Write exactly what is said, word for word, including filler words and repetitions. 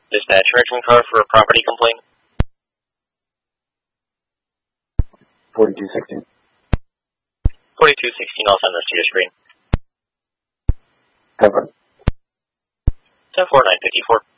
Dispatch, Richmond car for a property complaint. forty-two sixteen. forty-two sixteen, I'll send this to your screen. Cover. ten four nine fifty-four.